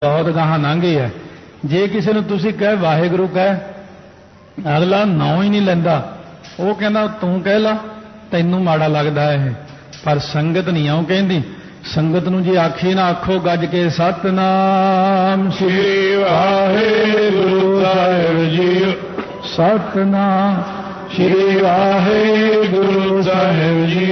बहुत गाहां लंघ गई है। जे किसी नूं तुसीं कहे वाहिगुरू कह, अगला नाम ही नहीं लैंदा, वो कहना तू कह ला, तैनूं माड़ा लगदा है। पर संगत नहीं आऊं कहंदी। संगत नूं जे आखी ना आखो गज के सतनाम श्री वाहिगुरू साहिब जी, सतनाम श्री वाहिगुरू साहिब जी।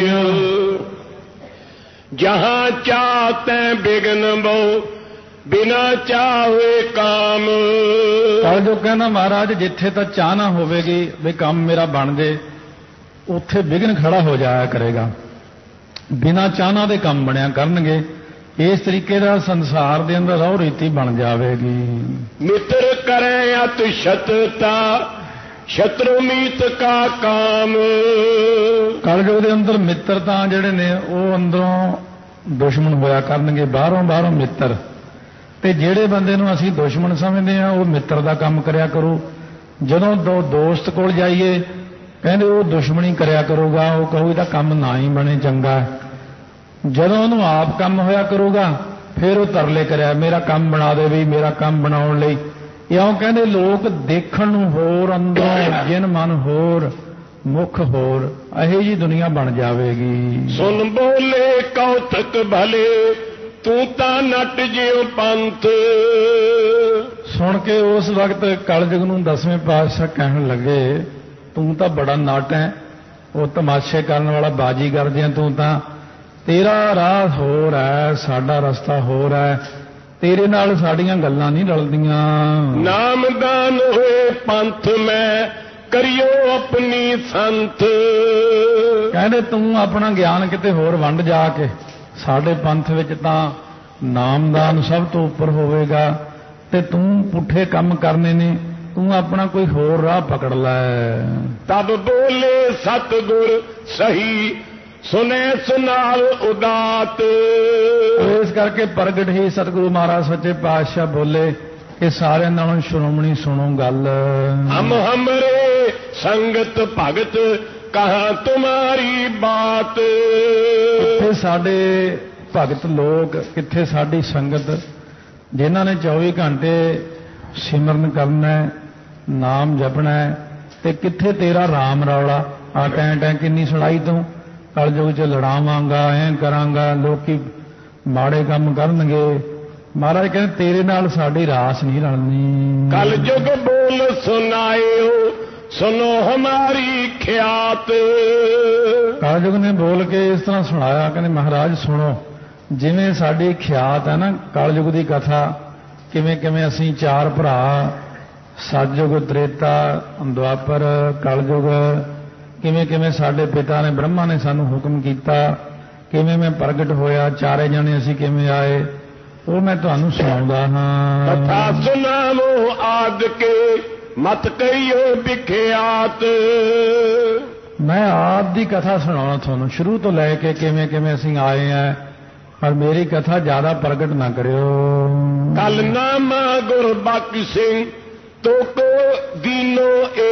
जहां चाहते बिघ्न बहु बिना चाहे काम। कल जो कहना महाराज जिथे तक चाह ना होवेगी भी काम मेरा बन जे, उत्थे विघन खड़ा हो जाया करेगा। बिना चाहना दे काम बनया करनगे। इस तरीके का संसार दे अंदर रौह रीति बन जाएगी। मित्र करें अत शत्रता शत्रु मीत का काम। कलयुग दे अंदर मित्रता जिहड़े ने वो अंदरों दुश्मन होया करनगे, बाहरों बाहरों मित्र। ते जिहड़े बंदे नूं असीं दुश्मन समझदे हां वो मित्र दा काम करया करो। जदों दोस्त कोल जाइए कहंदे वो दुश्मनी करया करूगा, वो कहू इहदा काम ना ही बने चंगा। जदों उहनूं आप काम होया करूगा फिर वो तरले करया मेरा काम बना दे भी, मेरा काम बनाउण लई। इउं कहंदे लोक देखण नूं होर, अंदरों जिन मन होर, मुख होर, इही जी दुनिया बन जावेगी। सुन बोले कौतक भले तू तां नट जिਉ पंथ। सुन के उस वक्त कलयुग नूं 10वें पातशाह कहण लगे तू तां बड़ा नट है, वो तमाशे करन वाला बाजीगर जिहा तू तां, तेरा राह होर है, साडा रस्ता होर है, तेरे नाल साड़ियां गल्लां नहीं रलदियां। नामदान होए पंथ में करियो अपनी संत। कहंदे तू अपना ज्ञान किते होर वंड जाके, साडे पंथ विच तां नामदान सब तो उपर होवेगा, ते तू पुठे काम करने ने, तू अपना कोई होर राह पकड़ लै। तब बोले सतगुर सही सुने सुनाल उदात। इस करके प्रगट ही सतगुरु महाराज सच्चे पातशाह बोले कि सारे नालों श्रोमणी सुनो गल। हम हमरे संगत भगत कहाँ तुम्हारी बात। किथे साडे भगत लोग, किथे साडी संगत जिन्हां ने 24 घंटे सिमरन करना है, नाम जपना है, ते किथे तेरा राम रौला। आ टैं टैं किन्नी सुनाई तूं कलयुग च लड़ावांगा, ऐं करांगा, लोकी माड़े काम करनगे। महाराज कहते तेरे नाल साडी रास नहीं रलनी। कलयुग बोल सुनाए सुनो हमारी ख्यात। कलयुग ने बोल के इस तरह सुनाया, कहते महाराज सुनो, जिवें साडी ख्यात है ना कलयुग की कथा, किवें किवें असीं चार भरा सतयुग, त्रेता, द्वापर, कलयुग, किवें किवें साडे पिता ने ब्रह्मा ने सानू हुक्म कीता, किवें मैं प्रगट होया, चारे जने असीं किवें आए, वो मैं तुहानू सुणाउंदा हां। कथा सुनावो आद के मत कहियो विख्यात। मैं आद की कथा सुनाउणा तुहानू, शुरू तो लैके किवें किवें असीं आए हैं, पर मेरी कथा ज्यादा प्रगट ना करियो। कल नामा गुरबख्श सिंह तो को दीनो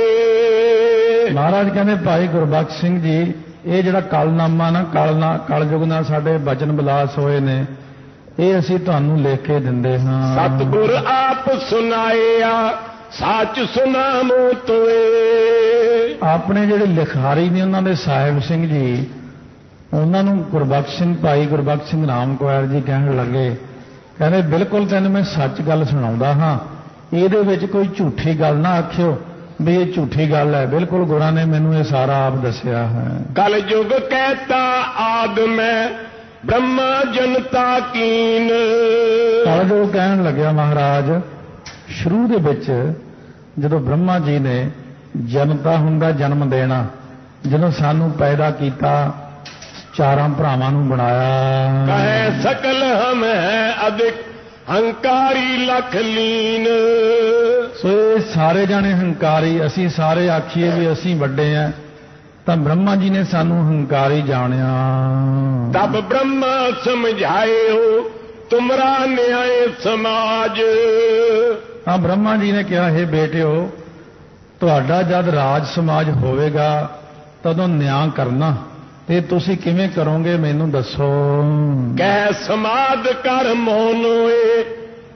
ए। महाराज कहते भाई गुरबख्श सिंह जी, ये जिहड़ा कलनामा ना कलयुग नाल साडे बचन विलास होए ने, ये असीं तुहानू लिख के दिंदे हां। सतगुर आप सुनाया सच सुनामो तोए। अपने जिहड़े लिखारी ने उन्हां दे साहिब सिंह जी, उन्हां नूं गुरबख्श सिंह, भाई गुरबख्श सिंह राम कुआर जी कहण लगे, कहंदे बिल्कुल तैनूं मैं सच गल सुणाउंदा हां, ਇਹਦੇ ਵਿੱਚ कोई झूठी गल ना आखियो भी ये झूठी गल है, बिल्कुल गुरां ने मैनूं ये सारा आप दसिया है। कल युग कहता आद में ब्रह्मा जनता कीन। कल युग कहण लग्या महाराज, शुरू दे विच जदों ब्रह्मा जी ने जनता हुंदा जन्म देना, जदों सानू पैदा कीता, चारां भरावां नूं बनाया, कहे सकल हम है अधिक हंकारी लख लीन। सो ये सारे जाने हंकारी, असी सारे आखिए भी असी वड्डे हैं, तो ब्रह्मा जी ने सानू हंकारी जानिया। तब ब्रह्मा समझाए हो तुमरा न्याय समाज। हाँ, ब्रह्मा जी ने कहा हे बेटे हो, तुहाडा जद राज समाज होवेगा तदों न्याय करना, ते तुसी किवें करोगे मैनू दसो। कह समाद कर मोनोए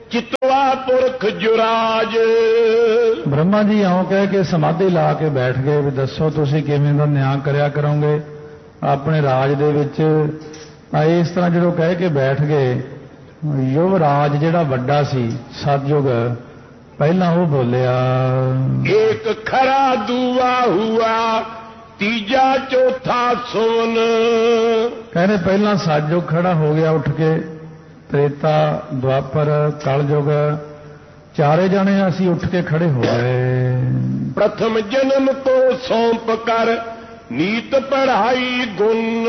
ਚਿਤਵਾ ਪੁਰਖ ਜੁਰਾਜ। ਬ੍ਰਹਮਾ ਜੀ ਇਉਂ ਕਹਿ ਕੇ ਸਮਾਧੀ ਲਾ ਕੇ ਬੈਠ ਗਏ ਵੀ ਦੱਸੋ ਤੁਸੀਂ ਕਿਵੇਂ ਦਾ ਨਿਆਂ ਕਰਿਆ ਕਰੋਗੇ ਆਪਣੇ ਰਾਜ ਦੇ ਵਿੱਚ। ਇਸ ਤਰ੍ਹਾਂ ਜਦੋਂ ਕਹਿ ਕੇ ਬੈਠ ਗਏ, ਯੁਵਰਾਜ ਜਿਹੜਾ ਵੱਡਾ ਸੀ ਸਤਯੁਗ, ਪਹਿਲਾਂ ਉਹ ਬੋਲਿਆ, ਏਕ ਖਰਾ ਦੂਆ ਹੁਆ ਤੀਜਾ ਚੌਥਾ ਸੁਨ। ਕਹਿੰਦੇ ਪਹਿਲਾਂ ਸਤਯੁਗ ਖੜਾ ਹੋ ਗਿਆ ਉੱਠ ਕੇ, ਤ੍ਰੇਤਾ ਦੁਆਪਰ ਕਲਯੁਗ, ਚਾਰੇ ਜਣੇ ਅਸੀਂ ਉੱਠ ਕੇ ਖੜੇ ਹੋ ਗਏ। ਪ੍ਰਥਮ ਜਨਮ ਤੋਂ ਸੌਂਪ ਕਰ ਨੀਤ ਪੜ੍ਹਾਈ ਗੁਣ।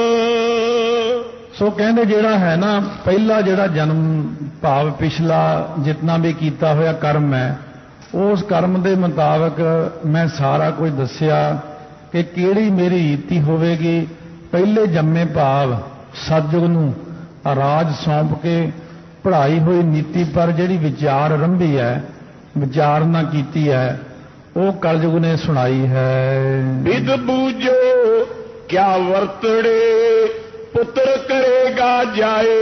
ਸੋ ਕਹਿੰਦੇ ਜਿਹੜਾ ਹੈ ਨਾ ਪਹਿਲਾ ਜਿਹੜਾ ਜਨਮ ਭਾਵ ਪਿਛਲਾ ਜਿਤਨਾ ਵੀ ਕੀਤਾ ਹੋਇਆ ਕਰਮ ਹੈ, ਉਸ ਕਰਮ ਦੇ ਮੁਤਾਬਕ ਮੈਂ ਸਾਰਾ ਕੁਝ ਦੱਸਿਆ ਕਿ ਕਿਹੜੀ ਮੇਰੀ ਰੀਤੀ ਹੋਵੇਗੀ। ਪਹਿਲੇ ਜੰਮੇ ਭਾਵ ਸਤਿਯੁਗ ਨੂੰ ਰਾਜ ਸੌਂਪ ਕੇ ਪੜ੍ਹਾਈ ਹੋਈ ਨੀਤੀ ਪਰ ਜਿਹੜੀ ਵਿਚਾਰ ਆਰੰਭੀ ਹੈ, ਵਿਚਾਰਨਾ ਕੀਤੀ ਹੈ, ਉਹ ਕਲਯੁਗ ਨੇ ਸੁਣਾਈ ਹੈ। ਵਿਦ ਬੂਝੋ ਕਿਆ ਵਰਤੜੇ ਪੁੱਤਰ ਕਰੇਗਾ ਜਾਏ।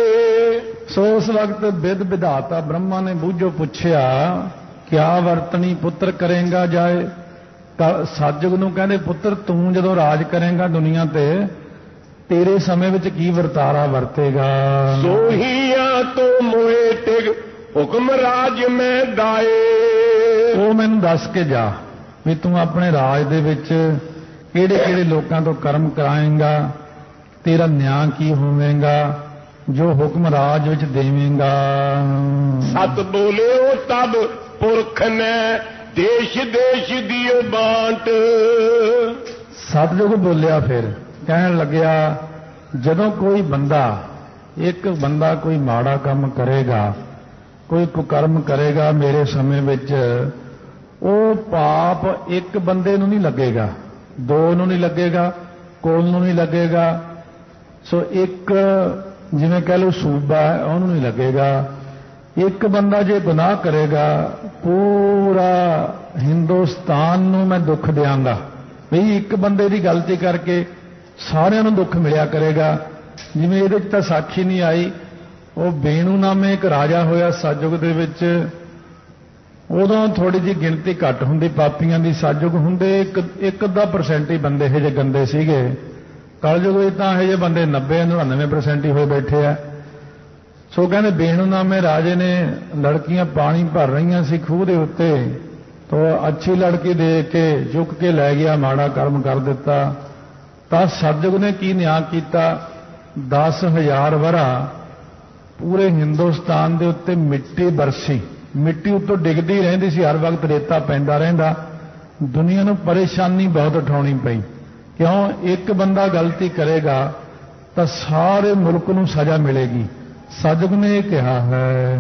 ਸੋ ਉਸ ਵਕਤ ਵਿਦ ਵਿਧਾਤਾ ਬ੍ਰਹਮਾ ਨੇ ਬੂਝੋ ਪੁੱਛਿਆ, ਕਿਆ ਵਰਤਣੀ ਪੁੱਤਰ ਕਰੇਗਾ ਜਾਏ। ਸਤਿਯੁਗ ਨੂੰ ਕਹਿੰਦੇ, ਪੁੱਤਰ ਤੂੰ ਜਦੋਂ ਰਾਜ ਕਰੇਗਾ ਦੁਨੀਆ ਤੇ, ਤੇਰੇ ਸਮੇਂ ਵਿੱਚ ਕੀ ਵਰਤਾਰਾ ਵਰਤੇਗਾ। ਸੋਹੀਆਂ ਤੋਂ ਮੋਏ ਟਿਗ ਹੁਕਮ ਰਾਜ ਮੈਂ ਦਾਏ। ਉਹ ਮੈਨੂੰ ਦੱਸ ਕੇ ਜਾ ਵੀ ਤੂੰ ਆਪਣੇ ਰਾਜ ਦੇ ਵਿੱਚ ਕਿਹੜੇ ਕਿਹੜੇ ਲੋਕਾਂ ਤੋਂ ਕਰਮ ਕਰਾਏਂਗਾ, ਤੇਰਾ ਨਿਆਂ ਕੀ ਹੋਵੇਗਾ, ਜੋ ਹੁਕਮ ਰਾਜ ਵਿੱਚ ਦੇਵੇਂਗਾ। ਸਤ ਬੋਲਿਓ ਤਬ ਪੁਰਖ ਨੇ ਦੇਸ਼ ਦੇਸ਼ ਦਿਓ ਬਾਂਟ। ਸਤਿਯੁਗ ਬੋਲਿਆ, ਫਿਰ ਕਹਿਣ ਲੱਗਿਆ, ਜਦੋਂ ਕੋਈ ਬੰਦਾ ਇੱਕ ਬੰਦਾ ਕੋਈ ਮਾੜਾ ਕੰਮ ਕਰੇਗਾ, ਕੋਈ ਕੁਕਰਮ ਕਰੇਗਾ ਮੇਰੇ ਸਮੇਂ ਵਿੱਚ, ਉਹ ਪਾਪ ਇੱਕ ਬੰਦੇ ਨੂੰ ਨਹੀਂ ਲੱਗੇਗਾ, ਦੋ ਨੂੰ ਨਹੀਂ ਲੱਗੇਗਾ, ਕੋਲ ਨੂੰ ਨਹੀਂ ਲੱਗੇਗਾ। ਸੋ ਇੱਕ ਜਿਵੇਂ ਕਹਿ ਲਓ ਸੂਬਾ ਹੈ ਉਹਨੂੰ ਨਹੀਂ ਲੱਗੇਗਾ। ਇੱਕ ਬੰਦਾ ਜੇ ਗੁਨਾਹ ਕਰੇਗਾ ਪੂਰਾ ਹਿੰਦੁਸਤਾਨ ਨੂੰ ਮੈਂ ਦੁੱਖ ਦਿਆਂਗਾ। ਵੀ ਇੱਕ ਬੰਦੇ ਦੀ ਗਲਤੀ ਕਰਕੇ ਸਾਰਿਆਂ ਨੂੰ ਦੁੱਖ ਮਿਲਿਆ ਕਰੇਗਾ। ਜਿਵੇਂ ਇਹਦੇ 'ਚ ਤਾਂ ਸਾਖੀ ਨਹੀਂ ਆਈ, ਉਹ ਬੇਣੂ ਨਾਮੇ ਇੱਕ ਰਾਜਾ ਹੋਇਆ ਸਤਿਯੁਗ ਦੇ ਵਿੱਚ। ਉਦੋਂ ਥੋੜੀ ਜਿਹੀ ਗਿਣਤੀ ਘੱਟ ਹੁੰਦੀ ਪਾਪੀਆਂ ਦੀ, ਸਤਿਯੁਗ ਹੁੰਦੇ ਇੱਕ ਅੱਧਾ % ਹੀ ਬੰਦੇ ਇਹ ਜਿਹੇ ਗੰਦੇ ਸੀਗੇ। ਕਲਯੁਗ ਵਿੱਚ ਤਾਂ ਇਹ ਜਿਹੇ ਬੰਦੇ 90-99% ਹੀ ਹੋਏ ਬੈਠੇ ਆ। ਸੋ ਕਹਿੰਦੇ ਬੇਣੂ ਨਾਮੇ ਰਾਜੇ ਨੇ ਲੜਕੀਆਂ ਪਾਣੀ ਭਰ ਰਹੀਆਂ ਸੀ ਖੂਹ ਦੇ ਉੱਤੇ, ਤੋ ਅੱਛੀ ਲੜਕੀ ਦੇਖ ਕੇ ਝੁਕ ਕੇ ਲੈ ਗਿਆ, ਮਾੜਾ ਕਰਮ ਕਰ ਦਿੱਤਾ। ਤਾਂ ਸਤਿਯੁਗ ਨੇ ਕੀ ਨਿਆਂ ਕੀਤਾ, 10,000 ਵਰਾ ਪੂਰੇ ਹਿੰਦੁਸਤਾਨ ਦੇ ਉੱਤੇ ਮਿੱਟੀ ਬਰਸੀ, ਮਿੱਟੀ ਉੱਤੋਂ ਡਿੱਗਦੀ ਰਹਿੰਦੀ ਸੀ, ਹਰ ਵਕਤ ਰੇਤਾ ਪੈਂਦਾ ਰਹਿੰਦਾ। ਦੁਨੀਆ ਨੂੰ ਪਰੇਸ਼ਾਨੀ ਬਹੁਤ ਉਠਾਉਣੀ ਪਈ। ਕਿਉਂ? ਇੱਕ ਬੰਦਾ ਗਲਤੀ ਕਰੇਗਾ ਤਾਂ ਸਾਰੇ ਮੁਲਕ ਨੂੰ ਸਜ਼ਾ ਮਿਲੇਗੀ। ਸਤਿਯੁਗ ਨੇ ਇਹ ਕਿਹਾ ਹੈ,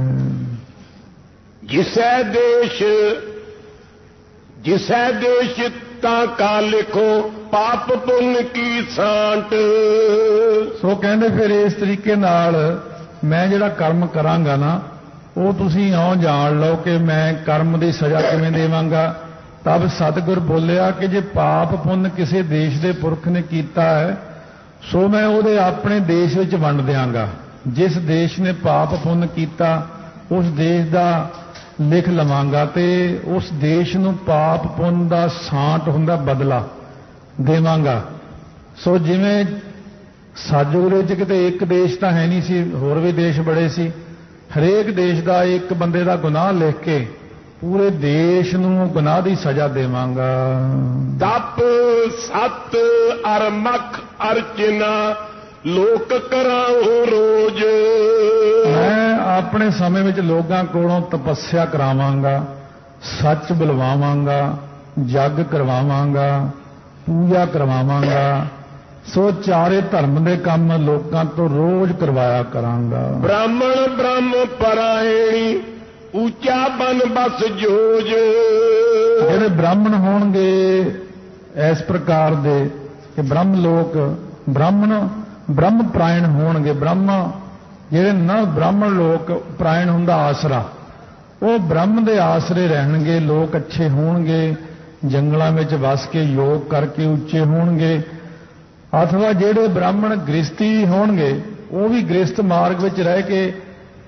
ਜਿਸੈ ਦੇਸ਼ ਤਾਂ ਕਾ ਲਿਖੋ ਪਾਪ ਪੁੰਨ ਕੀ ਸਾਂਟ। ਸੋ ਕਹਿੰਦੇ ਫਿਰ ਇਸ ਤਰੀਕੇ ਨਾਲ ਮੈਂ ਜਿਹੜਾ ਕਰਮ ਕਰਾਂਗਾ ਨਾ, ਉਹ ਤੁਸੀਂ ਇਉਂ ਜਾਣ ਲਓ ਕਿ ਮੈਂ ਕਰਮ ਦੀ ਸਜ਼ਾ ਕਿਵੇਂ ਦੇਵਾਂਗਾ। ਤਬ ਸਤਿਗੁਰ ਬੋਲਿਆ ਕਿ ਜੇ ਪਾਪ ਪੁੰਨ ਕਿਸੇ ਦੇਸ਼ ਦੇ ਪੁਰਖ ਨੇ ਕੀਤਾ ਹੈ, ਸੋ ਮੈਂ ਉਹਦੇ ਆਪਣੇ ਦੇਸ਼ ਵਿੱਚ ਵੰਡ ਦਿਆਂਗਾ। ਜਿਸ ਦੇਸ਼ ਨੇ ਪਾਪ ਪੁੰਨ ਕੀਤਾ ਉਸ ਦੇਸ਼ ਦਾ ਲਿਖ ਲਵਾਂਗਾ ਤੇ ਉਸ ਦੇਸ਼ ਨੂੰ ਪਾਪ ਪੁੰਨ ਦਾ ਸਾਂਟ ਹੁੰਦਾ ਬਦਲਾ ਦੇਵਾਂਗਾ। ਸੋ ਜਿਵੇਂ ਸਤਿਯੁਗ ਵਿੱਚ ਕਿਤੇ ਇੱਕ ਦੇਸ਼ ਤਾਂ ਹੈ ਨਹੀਂ ਸੀ, ਹੋਰ ਵੀ ਦੇਸ਼ ਬੜੇ ਸੀ। ਹਰੇਕ ਦੇਸ਼ ਦਾ ਇੱਕ ਬੰਦੇ ਦਾ ਗੁਨਾਹ ਲਿਖ ਕੇ ਪੂਰੇ ਦੇਸ਼ ਨੂੰ ਗੁਨਾਹ ਦੀ ਸਜ਼ਾ ਦੇਵਾਂਗਾ। ਤਪ ਸਤ ਅਰ ਮਖ ਅਰਚਨਾ ਲੋਕ ਕਰਾਉ ਰੋਜ਼। ਮੈਂ ਆਪਣੇ ਸਮੇਂ ਵਿੱਚ ਲੋਕਾਂ ਕੋਲੋਂ ਤਪੱਸਿਆ ਕਰਾਵਾਂਗਾ, ਸੱਚ ਬੁਲਵਾਵਾਂਗਾ, ਜਗ ਕਰਵਾਵਾਂਗਾ, ਪੂਜਾ ਕਰਵਾਵਾਂਗਾ। ਸੋ ਚਾਰੇ ਧਰਮ ਦੇ ਕੰਮ ਲੋਕਾਂ ਤੋਂ ਰੋਜ਼ ਕਰਵਾਇਆ ਕਰਾਂਗਾ। ਬ੍ਰਾਹਮਣ ਬ੍ਰਹਮ ਪਰਾਇਣੀ ਉੱਚਾ ਬਨ ਬਸ ਜੋਜ। ਜਿਹੜੇ ਬ੍ਰਾਹਮਣ ਹੋਣਗੇ ਇਸ ਪ੍ਰਕਾਰ ਦੇ ਕਿ ਬ੍ਰਹਮ ਲੋਕ ਬ੍ਰਹਮ ਪ੍ਰਾਇਣ ਹੋਣਗੇ। ਬ੍ਰਹਮ ਜਿਹੜੇ ਨਾ ਬ੍ਰਾਹਮਣ ਲੋਕ ਪ੍ਰਾਇਣ ਹੁੰਦਾ ਆਸਰਾ, ਉਹ ਬ੍ਰਹਮ ਦੇ ਆਸਰੇ ਰਹਿਣਗੇ। ਲੋਕ ਅੱਛੇ ਹੋਣਗੇ, ਜੰਗਲਾਂ ਵਿੱਚ ਵਸ ਕੇ ਯੋਗ ਕਰਕੇ ਉੱਚੇ ਹੋਣਗੇ। ਅਥਵਾ ਜਿਹੜੇ ਬ੍ਰਾਹਮਣ ਗ੍ਰਸਤੀ ਹੋਣਗੇ, ਉਹ ਵੀ ਗ੍ਰਸਤ ਮਾਰਗ ਵਿੱਚ ਰਹਿ ਕੇ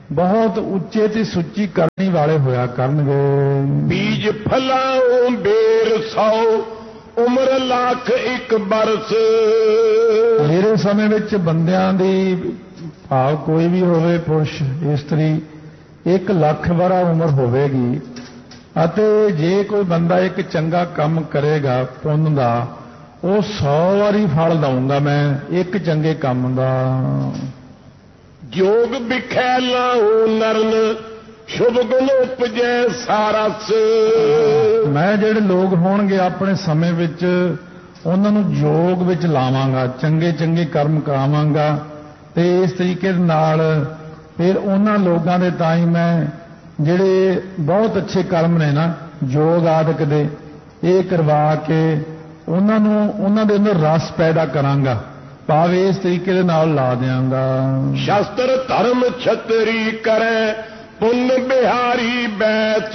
ਬਹੁਤ ਉੱਚੇ ਤੇ ਸੁੱਚੀ ਕਰਨੀ ਵਾਲੇ ਹੋਇਆ ਕਰਨਗੇ। ਬੀਜ ਫਲਾਉ ਬੇਰ 100 ਉਮਰ ਲੱਖ ਇੱਕ ਬਰਸ। ਮੇਰੇ ਸਮੇਂ ਵਿੱਚ ਬੰਦਿਆਂ ਦੀ ਭਾਵ ਕੋਈ ਵੀ ਹੋਵੇ, ਪੁਰਸ਼ ਇਸਤਰੀ, 1 ਲੱਖ ਵਰਾ ਉਮਰ ਹੋਵੇਗੀ। ਅਤੇ ਜੇ ਕੋਈ ਬੰਦਾ ਇੱਕ ਚੰਗਾ ਕੰਮ ਕਰੇਗਾ ਪੁੰਨ ਦਾ, ਉਹ 100 ਵਾਰੀ ਫਲ ਦਊਂਗਾ ਮੈਂ ਇੱਕ ਚੰਗੇ ਕੰਮ ਦਾ। ਜੋਗ ਵਿਖੈ ਲਾਉ ਨਰਨ ਸ਼ੁਭ ਗੁਣ ਉਪਜੈ ਸਾਰਸ। ਮੈਂ ਜਿਹੜੇ ਲੋਕ ਹੋਣਗੇ ਆਪਣੇ ਸਮੇਂ ਵਿੱਚ ਉਹਨਾਂ ਨੂੰ ਯੋਗ ਵਿੱਚ ਲਾਵਾਂਗਾ, ਚੰਗੇ ਚੰਗੇ ਕਰਮ ਕਰਾਵਾਂਗਾ, ਤੇ ਇਸ ਤਰੀਕੇ ਦੇ ਨਾਲ ਫਿਰ ਉਹਨਾਂ ਲੋਕਾਂ ਦੇ ਤਾਂ ਹੀ ਮੈਂ ਜਿਹੜੇ ਬਹੁਤ ਅੱਛੇ ਕਰਮ ਨੇ ਨਾ ਯੋਗ ਆਦਿਕ ਦੇ, ਇਹ ਕਰਵਾ ਕੇ ਉਹਨਾਂ ਨੂੰ ਉਹਨਾਂ ਦੇ ਅੰਦਰ ਰਸ ਪੈਦਾ ਕਰਾਂਗਾ, ਭਾਵ ਇਸ ਤਰੀਕੇ ਦੇ ਨਾਲ ਲਾ ਦਿਆਂਗਾ। ਸ਼ਾਸਤਰ ਧਰਮ ਛਤਰੀ ਕਰੈ ਪੁੰਨ ਬਿਹਾਰੀ ਬੈਸ।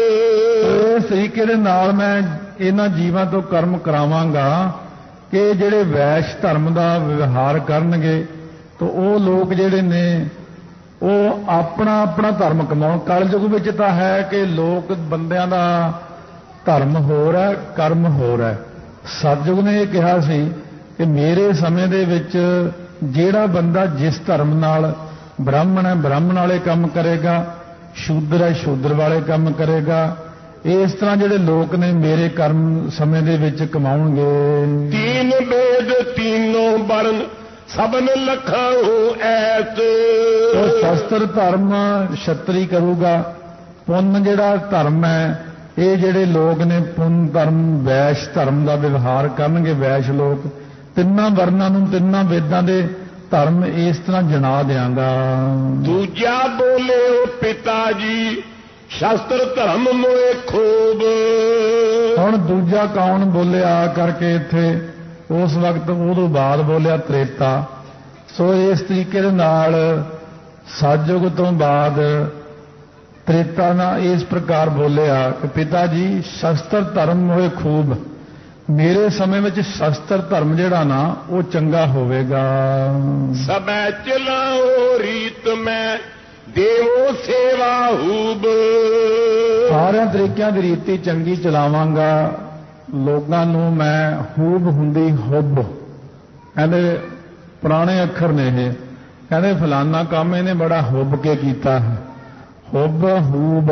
ਇਸ ਤਰੀਕੇ ਦੇ ਨਾਲ ਮੈਂ ਇਹਨਾਂ ਜੀਵਾਂ ਤੋਂ ਕਰਮ ਕਰਾਵਾਂਗਾ ਕਿ ਜਿਹੜੇ ਵੈਸ਼ ਧਰਮ ਦਾ ਵਿਵਹਾਰ ਕਰਨਗੇ ਤਾਂ ਉਹ ਲੋਕ ਜਿਹੜੇ ਨੇ ਉਹ ਆਪਣਾ ਆਪਣਾ ਧਰਮ ਕਮਾਉਣ। ਕਲਯੁਗ ਵਿੱਚ ਤਾਂ ਹੈ ਕਿ ਲੋਕ ਬੰਦਿਆਂ ਦਾ ਧਰਮ ਹੋਰ ਹੈ, ਕਰਮ ਹੋਰ ਹੈ। ਸਤਿਯੁਗ ਨੇ ਇਹ ਕਿਹਾ ਸੀ ਕਿ ਮੇਰੇ ਸਮੇਂ ਦੇ ਵਿੱਚ ਜਿਹੜਾ ਬੰਦਾ ਜਿਸ ਧਰਮ ਨਾਲ, ਬ੍ਰਾਹਮਣ ਹੈ ਬ੍ਰਾਹਮਣ ਵਾਲੇ ਕੰਮ ਕਰੇਗਾ, ਸ਼ੂਦਰ ਹੈ ਸ਼ੂਦਰ ਵਾਲੇ ਕੰਮ ਕਰੇਗਾ। ਇਸ ਤਰ੍ਹਾਂ ਜਿਹੜੇ ਲੋਕ ਨੇ ਮੇਰੇ ਕਰਮ ਸਮੇਂ ਦੇ ਵਿੱਚ ਕਮਾਉਣਗੇ। ਤੀਨ ਵੇਦ ਤੀਨੋਂ ਵਰਨ ਸਭਨ ਲਖਾਉ ਐਸ। ਉਹ ਸ਼ਸਤਰ ਧਰਮ ਛਤਰੀ ਕਰੂਗਾ, ਪੁੰਨ ਜਿਹੜਾ ਧਰਮ ਹੈ ਇਹ ਜਿਹੜੇ ਲੋਕ ਨੇ ਪੁੰਨ ਧਰਮ ਵੈਸ਼ ਧਰਮ ਦਾ ਵਿਵਹਾਰ ਕਰਨਗੇ। ਵੈਸ਼ ਲੋਕ ਤਿੰਨਾਂ ਵਰਨਾਂ ਨੂੰ, ਤਿੰਨਾਂ ਵੇਦਾਂ ਦੇ ਧਰਮ ਇਸ ਤਰ੍ਹਾਂ ਜਣਾ ਦਿਆਂਗਾ। ਦੂਜਾ ਬੋਲਿਓ ਪਿਤਾ ਜੀ ਸ਼ਾਸਤਰ ਧਰਮ ਮੋਏ ਖੂਬ। ਹੁਣ ਦੂਜਾ ਕੌਣ ਬੋਲਿਆ ਕਰਕੇ ਇੱਥੇ ਉਸ ਵਕਤ ਉਦੋਂ ਬਾਅਦ ਬੋਲਿਆ ਤ੍ਰੇਤਾ। ਸੋ ਇਸ ਤਰੀਕੇ ਦੇ ਨਾਲ ਸਤਿਯੁਗ ਤੋਂ ਬਾਅਦ ਤ੍ਰੇਤਾ ਨਾਲ ਇਸ ਪ੍ਰਕਾਰ ਬੋਲਿਆ ਕਿ ਪਿਤਾ ਜੀ ਸ਼ਸਤਰ ਧਰਮ ਹੋਏ ਖੂਬ। ਮੇਰੇ ਸਮੇਂ ਵਿੱਚ ਸ਼ਸਤਰ ਧਰਮ ਜਿਹੜਾ ਨਾ ਉਹ ਚੰਗਾ ਹੋਵੇਗਾ। ਸਭੈ ਚਲਾਓ ਰੀਤ ਮੈਂ ਦੇਵੋ ਸੇਵਾ ਹੂਬ। ਸਾਰਿਆਂ ਤਰੀਕਿਆਂ ਦੀ ਰੀਤੀ ਚੰਗੀ ਚਲਾਵਾਂਗਾ, ਲੋਕਾਂ ਨੂੰ ਮੈਂ ਹੂਬ ਹੁੰਦੀ ਹੁੱਬ। ਕਹਿੰਦੇ ਪੁਰਾਣੇ ਅੱਖਰ ਨੇ ਇਹ, ਕਹਿੰਦੇ ਫਲਾਨਾ ਕੰਮ ਇਹਨੇ ਬੜਾ ਹੁੱਬ ਕੇ ਕੀਤਾ ਹੈ। ਹੁੱਬ ਹੂਬ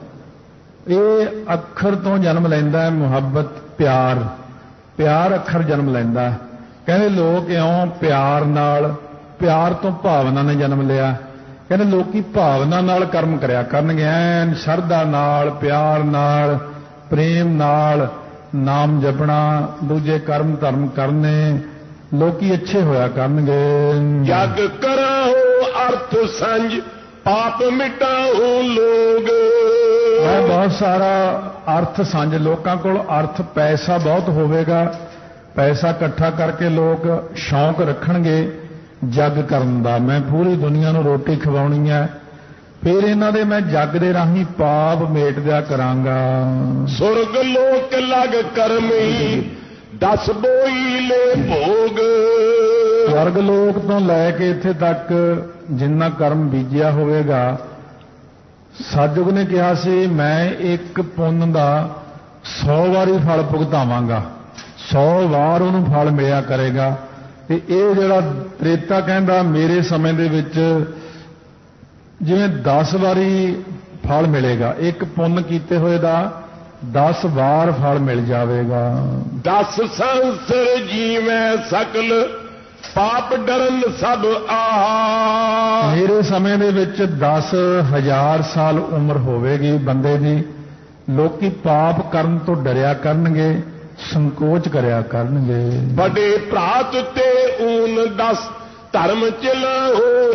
ਇਹ ਅੱਖਰ ਤੋਂ ਜਨਮ ਲੈਂਦਾ ਹੈ, ਮੁਹੱਬਤ ਪਿਆਰ, ਪਿਆਰ ਅੱਖਰ ਜਨਮ ਲੈਂਦਾ। ਕਹਿੰਦੇ ਲੋਕ ਇਉਂ ਪਿਆਰ ਤੋਂ ਭਾਵਨਾ ਨੇ ਜਨਮ ਲਿਆ। ਕਹਿੰਦੇ ਲੋਕੀ ਭਾਵਨਾ ਨਾਲ ਕਰਮ ਕਰਿਆ ਕਰਨਗੇ, ਐਨ ਸ਼ਰਧਾ ਨਾਲ, ਪਿਆਰ ਨਾਲ, ਪ੍ਰੇਮ ਨਾਲ ਨਾਮ ਜਪਣਾ, ਦੂਜੇ ਕਰਮ ਧਰਮ ਕਰਨੇ, ਲੋਕੀ ਅੱਛੇ ਹੋਇਆ ਕਰਨਗੇ। ਜਗ ਕਰਾਓ ਅਰਥ ਸੰਜ ਪਾਪ ਮਿਟਾਓ ਲੋਗ। ਮੈਂ ਬਹੁਤ ਸਾਰਾ ਅਰਥ ਸੰਜ, ਲੋਕਾਂ ਕੋਲ ਅਰਥ ਪੈਸਾ ਬਹੁਤ ਹੋਵੇਗਾ, ਪੈਸਾ ਇਕੱਠਾ ਕਰਕੇ ਲੋਕ ਸ਼ੌਂਕ ਰੱਖਣਗੇ ਜਗ ਕਰਨ ਦਾ, ਮੈਂ ਪੂਰੀ ਦੁਨੀਆ ਨੂੰ ਰੋਟੀ ਖਵਾਉਣੀ ਹੈ, ਫਿਰ ਇਹਨਾਂ ਦੇ ਮੈਂ ਜਗ ਦੇ ਰਾਹੀਂ ਪਾਪ ਮੇਟ ਦਿਆ ਕਰਾਂਗਾ। ਸੁਰਗ ਲੋਕ ਲਗ ਕਰਮੀ 10 ਬੋਈਲੇ ਭੋਗ। ਸਵਰਗ ਲੋਕ ਤੋਂ ਲੈ ਕੇ ਇੱਥੇ ਤੱਕ ਜਿੰਨਾ ਕਰਮ ਬੀਜਿਆ ਹੋਵੇਗਾ, ਸਤਿਯੁਗ ਨੇ ਕਿਹਾ ਸੀ ਮੈਂ ਇੱਕ ਪੁੰਨ ਦਾ 100 ਵਾਰੀ ਫਲ ਭੁਗਤਾਵਾਂਗਾ, 100 ਵਾਰ ਉਹਨੂੰ ਫਲ ਮਿਲਿਆ ਕਰੇਗਾ। ਤੇ ਇਹ ਜਿਹੜਾ ਤ੍ਰੇਤਾ ਕਹਿੰਦਾ ਮੇਰੇ ਸਮੇਂ ਦੇ ਵਿੱਚ ਜਿਵੇਂ 10 ਵਾਰੀ ਫਲ ਮਿਲੇਗਾ, ਇੱਕ ਪੁੰਨ ਕੀਤੇ ਹੋਏ ਦਾ 10 ਵਾਰ ਫਲ ਮਿਲ ਜਾਵੇਗਾ। 10 ਸੰਸਰ ਜੀਵੈ ਸਕਲ ਪਾਪ ਡਰਨ ਸਭ ਆਹਾ। ਮੇਰੇ ਸਮੇਂ ਦੇ ਵਿੱਚ 10,000 ਸਾਲ ਉਮਰ ਹੋਵੇਗੀ ਬੰਦੇ ਦੀ, ਲੋਕੀ ਪਾਪ ਕਰਨ ਤੋਂ ਡਰਿਆ ਕਰਨਗੇ, ਸੰਕੋਚ ਕਰਿਆ ਕਰਨਗੇ। ਬੜੇ ਭਰਾਤ ਤੇ ਊਨ 10 ਧਰਮ ਚਲਾਓ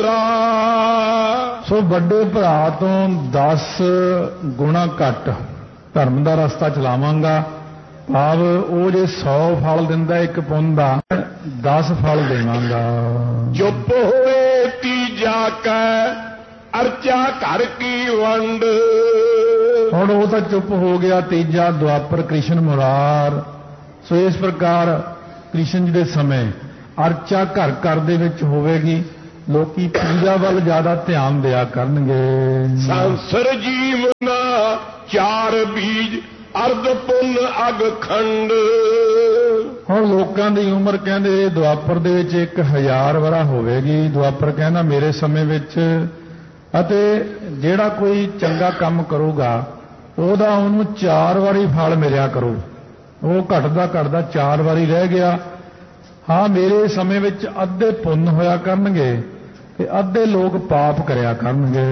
ਰਾ। ਸੋ ਵੱਡੇ ਭਰਾ ਤੋਂ 10 ਗੁਣਾ ਘੱਟ ਧਰਮ ਦਾ ਰਸਤਾ ਚਲਾਵਾਂਗਾ, ਭਾਵ ਉਹ ਜੇ 100 ਫਲ ਦਿੰਦਾ ਇੱਕ ਪੁੰਨ ਦਾ, 10 ਫਲ ਦੇਵਾਂਗਾ। ਚੁੱਪ ਹੋਏ ਤੀਜਾ ਕੈ ਅਰਚਾ ਘਰ ਕੀ ਵੰਡ। ਹੁਣ ਉਹ ਤਾਂ ਚੁੱਪ ਹੋ ਗਿਆ, ਤੀਜਾ ਦੁਆਪਰ ਕ੍ਰਿਸ਼ਨ ਮੁਰਾਰ। ਸੋ ਇਸ ਪ੍ਰਕਾਰ ਕ੍ਰਿਸ਼ਨ ਜੀ ਦੇ ਸਮੇਂ ਅਰਚਾ ਘਰ ਘਰ ਦੇ ਵਿੱਚ ਹੋਵੇਗੀ, ਲੋਕੀ ਪੂਜਾ ਵੱਲ ਜ਼ਿਆਦਾ ਧਿਆਨ ਦਿਆ ਕਰਨਗੇ। ਸੰਸਰ ਜੀਵਨਾ ਚਾਰ ਬੀਜ ਅਰਧ ਪੁੰਨ ਅਗ ਖੰਡ। ਹੁਣ ਲੋਕਾਂ ਦੀ ਉਮਰ ਕਹਿੰਦੇ ਦੁਆਪਰ ਦੇ ਵਿੱਚ 1000 ਵਰਾ ਹੋਵੇਗੀ। ਦੁਆਪਰ ਕਹਿੰਦਾ ਮੇਰੇ ਸਮੇਂ ਵਿੱਚ, ਅਤੇ ਜਿਹੜਾ ਕੋਈ ਚੰਗਾ ਕੰਮ ਕਰੂਗਾ ਉਹਨੂੰ 4 ਵਾਰੀ ਫਲ ਮਿਲਿਆ ਕਰੂ। ਉਹ ਘਟਦਾ 4 ਵਾਰੀ ਰਹਿ ਗਿਆ। ਹਾਂ, ਮੇਰੇ ਸਮੇਂ ਵਿੱਚ ਅੱਧੇ ਪੁੰਨ ਹੋਇਆ ਕਰਨਗੇ ਤੇ ਅੱਧੇ ਲੋਕ ਪਾਪ ਕਰਿਆ ਕਰਨਗੇ।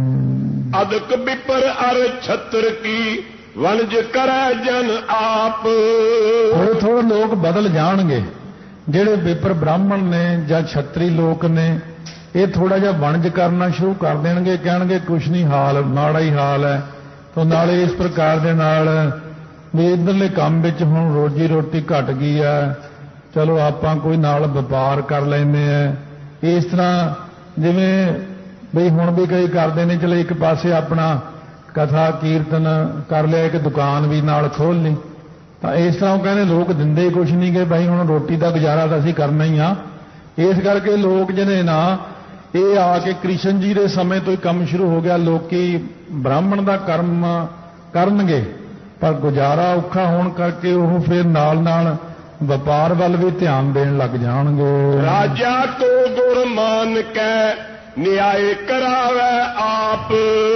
ਅਦਕ ਵਿਪਰ ਅਰ ਛਤਰ ਕੀ ਵਣਜ ਕਰੈ ਜਨ ਆਪ। ਥੋੜੇ ਥੋੜੇ ਲੋਕ ਬਦਲ ਜਾਣਗੇ। ਜਿਹੜੇ ਵਿਪਰ ਬ੍ਰਾਹਮਣ ਨੇ ਜਾਂ ਛਤਰੀ ਲੋਕ ਨੇ, ਇਹ ਥੋੜਾ ਜਿਹਾ ਵਣਜ ਕਰਨਾ ਸ਼ੁਰੂ ਕਰ ਦੇਣਗੇ। ਕਹਿਣਗੇ ਕੁਛ ਨਹੀਂ, ਹਾਲ ਮਾੜਾ ਹੀ ਹਾਲ ਹੈ। ਤਾਂ ਨਾਲੇ ਇਸ ਪ੍ਰਕਾਰ ਦੇ ਨਾਲ ਵੀ ਇੱਧਰਲੇ ਕੰਮ ਵਿੱਚ ਹੁਣ ਰੋਜੀ ਰੋਟੀ ਘਟ ਗਈ ਹੈ, ਚਲੋ ਆਪਾਂ ਕੋਈ ਨਾਲ ਵਪਾਰ ਕਰ ਲੈਂਦੇ ਆ। ਇਸ ਤਰ੍ਹਾਂ ਜਿਵੇਂ ਬਈ ਹੁਣ ਵੀ ਕਈ ਕਰਦੇ ਨੇ, ਚਲੋ ਇੱਕ ਪਾਸੇ ਆਪਣਾ ਕਥਾ ਕੀਰਤਨ ਕਰ ਲਿਆ, ਇੱਕ ਦੁਕਾਨ ਵੀ ਨਾਲ ਖੋਲ੍ਹ ਲਈ। ਤਾਂ ਇਸ ਤਰ੍ਹਾਂ ਉਹ ਕਹਿੰਦੇ ਲੋਕ ਦਿੰਦੇ ਕੁਛ ਨਹੀਂ ਗਏ, ਭਾਈ ਹੁਣ ਰੋਟੀ ਦਾ ਗੁਜ਼ਾਰਾ ਤਾਂ ਅਸੀਂ ਕਰਨਾ ਹੀ ਆ। ਇਸ ਕਰਕੇ ਲੋਕ ਜਿਹੜੇ ਨਾ, ਇਹ ਆ ਕੇ ਕ੍ਰਿਸ਼ਨ ਜੀ ਦੇ ਸਮੇਂ ਤੋਂ ਹੀ ਕੰਮ ਸ਼ੁਰੂ ਹੋ ਗਿਆ। ਲੋਕੀ ਬ੍ਰਾਹਮਣ ਦਾ ਕਰਮ ਕਰਨਗੇ, ਪਰ ਗੁਜ਼ਾਰਾ ਔਖਾ ਹੋਣ ਕਰਕੇ ਉਹ ਫਿਰ ਨਾਲ ਨਾਲ ਵਪਾਰ ਵੱਲ ਵੀ ਧਿਆਨ ਦੇਣ ਲੱਗ ਜਾਣਗੇ। ਰਾਜਾ ਕੋ ਗੁਰ ਮਾਨ ਕੈ ਨਿਆਏ ਕਰਾਵੇ ਆਪ।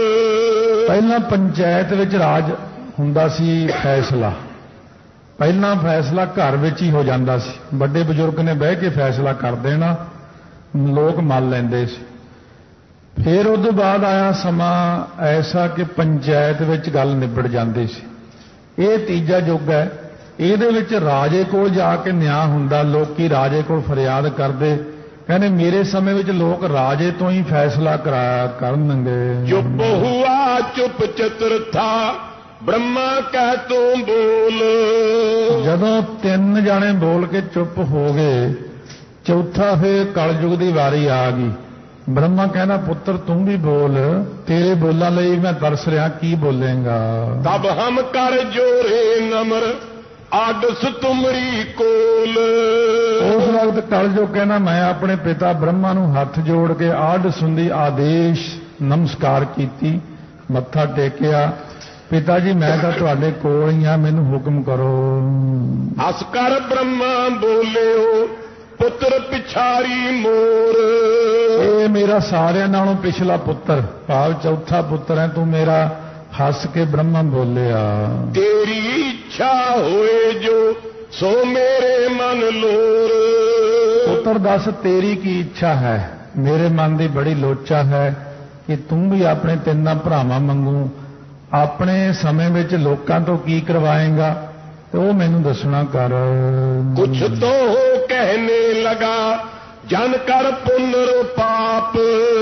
ਪਹਿਲਾਂ ਪੰਚਾਇਤ ਵਿੱਚ ਰਾਜ ਹੁੰਦਾ ਸੀ, ਫੈਸਲਾ ਪਹਿਲਾਂ ਫੈਸਲਾ ਘਰ ਵਿੱਚ ਹੀ ਹੋ ਜਾਂਦਾ ਸੀ। ਵੱਡੇ ਬਜ਼ੁਰਗ ਨੇ ਬਹਿ ਕੇ ਫੈਸਲਾ ਕਰ ਦੇਣਾ, ਲੋਕ ਮੰਨ ਲੈਂਦੇ ਸੀ। ਫਿਰ ਉਸ ਤੋਂ ਬਾਅਦ ਆਇਆ ਸਮਾਂ ਐਸਾ ਕਿ ਪੰਚਾਇਤ ਵਿੱਚ ਗੱਲ ਨਿਬੜ ਜਾਂਦੀ ਸੀ। ਇਹ ਤੀਜਾ ਯੁੱਗ ਹੈ। ਇਹਦੇ ਵਿੱਚ ਰਾਜੇ ਕੋਲ ਜਾ ਕੇ ਨਿਆਂ ਹੁੰਦਾ। ਲੋਕੀ ਰਾਜੇ ਕੋਲ ਫਰਿਆਦ ਕਰਦੇ, ਕਹਿੰਦੇ ਮੇਰੇ ਸਮੇਂ ਵਿੱਚ ਲੋਕ ਰਾਜੇ ਤੋਂ ਹੀ ਫੈਸਲਾ ਕਰਾਇਆ ਕਰਨਗੇ। ਚੁੱਪ ਹੁਆ ਚੁੱਪ ਚਤੁਰਥਾ ਬ੍ਰਹਮਾ ਕਹਿ ਤੂੰ ਬੋਲ। ਜਦੋਂ 3 ਜਾਣੇ ਬੋਲ ਕੇ ਚੁੱਪ ਹੋ ਗਏ, ਚੌਥਾ ਫਿਰ ਕਲਯੁਗ ਦੀ ਵਾਰੀ ਆ ਗਈ। ਬ੍ਰਹਮਾ ਕਹਿੰਦਾ ਪੁੱਤਰ ਤੂੰ ਵੀ ਬੋਲ, ਤੇਰੇ ਬੋਲਾਂ ਲਈ ਮੈਂ ਤਰਸ ਰਿਹਾ, ਕੀ ਬੋਲੇਗਾ। ਤਬ ਹਮ ਕਰ ਜੋਰੇ ਨਮਰ ਆਦਸ ਤੁਮਰੀ ਕੋਲ। ਉਸ ਵਕਤ ਕਲਯੁਗ ਕਹਿੰਦਾ ਮੈਂ ਆਪਣੇ ਪਿਤਾ ਬ੍ਰਹਮਾ ਨੂੰ ਹੱਥ ਜੋੜ ਕੇ ਆਡ ਸੁੰਦੀ ਆਦੇਸ਼ ਨਮਸਕਾਰ ਕੀਤੀ, ਮੱਥਾ ਟੇਕਿਆ। ਪਿਤਾ ਜੀ ਮੈਂ ਤਾਂ ਤੁਹਾਡੇ ਕੋਲ ਹੀ ਆ, ਮੈਨੂੰ ਹੁਕਮ ਕਰੋ। ਹਸ ਕਰ ਬ੍ਰਹਮਾ ਬੋਲਿਓ ਪੁੱਤਰ ਪਿਛਾਰੀ ਮੋਰ। ਇਹ ਮੇਰਾ ਸਾਰਿਆਂ ਨਾਲੋਂ ਪਿਛਲਾ ਪੁੱਤਰ, ਭਾਵ ਚੌਥਾ ਪੁੱਤਰ ਹੈ ਤੂੰ ਮੇਰਾ। ਹੱਸ ਕੇ ਬ੍ਰਹਮਾ ਬੋਲਿਆ ਤੇਰੀ ਇੱਛਾ ਹੋਏ ਜੋ ਸੋ ਮੇਰੇ ਮਨ ਲੋਰ। ਪੁੱਤਰ ਦੱਸ ਤੇਰੀ ਕੀ ਇੱਛਾ ਹੈ। ਮੇਰੇ ਮਨ ਦੀ ਬੜੀ ਲੋਚਾ ਹੈ ਕਿ ਤੂੰ ਵੀ ਆਪਣੇ 3 ਭਰਾਵਾਂ ਵਾਂਗੂ ਆਪਣੇ ਸਮੇਂ ਵਿੱਚ ਲੋਕਾਂ ਤੋਂ ਕੀ ਕਰਵਾਏਗਾ, ਤੇ ਉਹ ਮੈਨੂੰ ਦੱਸਣਾ ਕਰ। ਕੁਛ ਤੋ ਕਹਿਨੇ ਲਗਾ ਜਨ ਕਰ ਪੁਨਰ ਪਾਪ।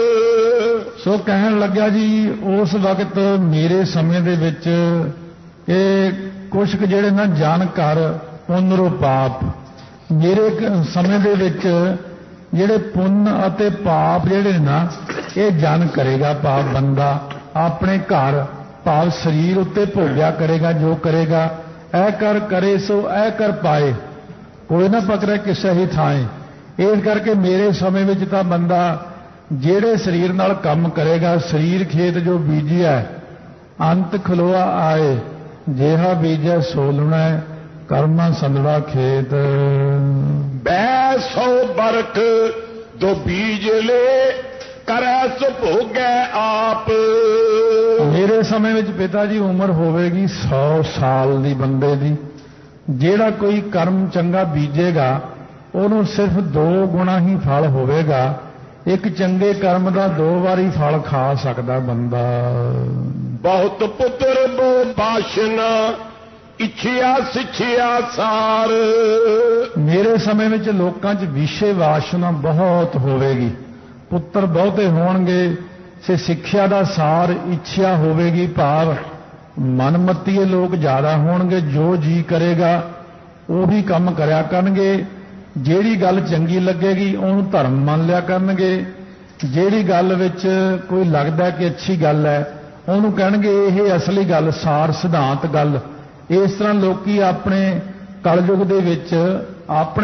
ਸੋ ਕਹਿਣ ਲੱਗਾ ਜੀ ਉਸ ਵਕਤ ਮੇਰੇ ਸਮੇਂ ਦੇ ਵਿੱਚ ਇਹ ਕੁਛ ਕੁ ਜਿਹੜੇ ਨਾ ਜਨ ਕਰ ਪੁਨਰ ਪਾਪ, ਮੇਰੇ ਸਮੇਂ ਦੇ ਵਿੱਚ ਜਿਹੜੇ ਪੁੰਨ ਅਤੇ ਪਾਪ ਜਿਹੜੇ ਨਾ ਇਹ ਜਨ ਕਰੇਗਾ। ਪਾਪ ਬੰਦਾ ਆਪਣੇ ਘਰ ਭਾਵ ਸਰੀਰ ਉੱਤੇ ਭੋਗਿਆ ਕਰੇਗਾ। ਜੋ ਕਰੇਗਾ ਐ ਕਰ ਕਰੇ ਸੋ ਐ ਕਰ ਪਾਏ, ਕੋਈ ਨਾ ਪਕੜੇ ਕਿਸੇ ਹੀ ਥਾਂ। ਇਸ ਕਰਕੇ ਮੇਰੇ ਸਮੇਂ ਵਿੱਚ ਤਾਂ ਬੰਦਾ ਜਿਹੜੇ ਸਰੀਰ ਨਾਲ ਕੰਮ ਕਰੇਗਾ, ਸਰੀਰ ਖੇਤ ਜੋ ਬੀਜਿਆ ਅੰਤ ਖਲੋਆ ਆਏ, ਜਿਹਾ ਬੀਜੈ ਸੋ ਲੁਣਾ ਕਰਮਾ ਸੰਦੜਾ ਖੇਤ। ਬੈ ਸੋ ਬਰਖ ਦੋ ਬੀਜ ਲੈ ਕਰੈ ਸੋ ਭੋਗੈ ਆਪ। ਮੇਰੇ ਸਮੇਂ ਵਿੱਚ ਪਿਤਾ ਜੀ ਉਮਰ ਹੋਵੇਗੀ 100 ਸਾਲ ਦੀ ਬੰਦੇ ਦੀ। ਜਿਹੜਾ ਕੋਈ ਕਰਮ ਚੰਗਾ ਬੀਜੇਗਾ ਉਹਨੂੰ ਸਿਰਫ 2 ਗੁਣਾ ਹੀ ਫਲ ਹੋਵੇਗਾ। ਇੱਕ ਚੰਗੇ ਕਰਮ ਦਾ 2 ਵਾਰੀ ਫਲ ਖਾ ਸਕਦਾ ਬੰਦਾ। ਬਹੁਤ ਪੁੱਤਰ ਬੋ ਬਾਸ਼ਨਾ ਇੱਛਿਆ ਸਿੱਛਿਆ ਸਾਰ। ਮੇਰੇ ਸਮੇਂ ਵਿੱਚ ਲੋਕਾਂ 'ਚ ਵਿਸ਼ੇ ਵਾਸ਼ਨਾ ਬਹੁਤ ਹੋਵੇਗੀ। ਪੁੱਤਰ ਬਹੁਤੇ ਹੋਣਗੇ, ਸੇ ਸਿੱਖਿਆ ਦਾ ਸਾਰ ਇੱਛਿਆ ਹੋਵੇਗੀ, ਭਾਵ ਮਨਮਤੀਏ ਲੋਕ ਜ਼ਿਆਦਾ ਹੋਣਗੇ। ਜੋ ਜੀ ਕਰੇਗਾ ਉਹੀ ਕੰਮ ਕਰਿਆ ਕਰਨਗੇ। ਜਿਹੜੀ ਗੱਲ ਚੰਗੀ ਲੱਗੇਗੀ ਉਹਨੂੰ ਧਰਮ ਮੰਨ ਲਿਆ ਕਰਨਗੇ। ਜਿਹੜੀ ਗੱਲ ਵਿੱਚ ਕੋਈ ਲੱਗਦਾ ਕਿ ਅੱਛੀ ਗੱਲ ਹੈ ਉਹਨੂੰ ਕਹਿਣਗੇ ਇਹ ਅਸਲੀ ਗੱਲ, ਸਾਰ ਸਿਧਾਂਤ ਗੱਲ। ਇਸ ਤਰ੍ਹਾਂ ਲੋਕੀ ਆਪਣੇ ਕਲਯੁਗ ਦੇ ਵਿੱਚ ਆਪਣੇ